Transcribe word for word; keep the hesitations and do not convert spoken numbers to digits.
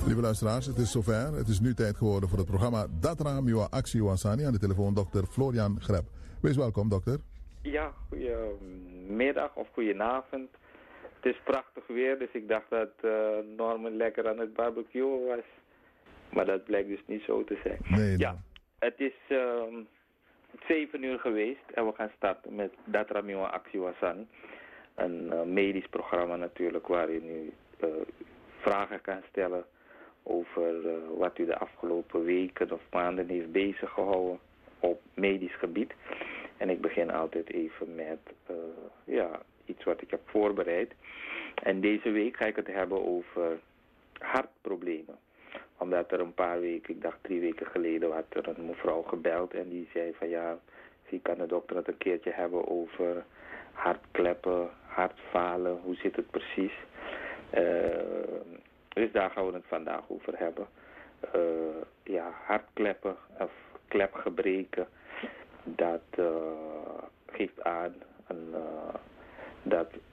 Lieve luisteraars, het is zover. Het is nu tijd geworden voor het programma Datra Miwa Actie Wansani. Aan de telefoon dokter Florian Greb. Wees welkom, dokter. Ja, goedemiddag of goedenavond. Het is prachtig weer, dus ik dacht dat uh, Norman lekker aan het barbecuen was. Maar dat blijkt dus niet zo te zijn. Nee, ja, het is uh, zeven uur geweest en we gaan starten met Datra Miwa Actie Wansani. Een uh, medisch programma natuurlijk waarin u uh, vragen kan stellen over uh, wat u de afgelopen weken of maanden heeft bezig gehouden op medisch gebied. En ik begin altijd even met uh, ja, iets wat ik heb voorbereid. En deze week ga ik het hebben over hartproblemen. Omdat er een paar weken, ik dacht drie weken geleden, had er een mevrouw gebeld en die zei van ja, zie kan de dokter het een keertje hebben over hartkleppen, hartfalen, hoe zit het precies? Uh, dus daar gaan we het vandaag over hebben. Uh, ja, hartkleppen of klepgebreken, dat uh, geeft aan een, uh, dat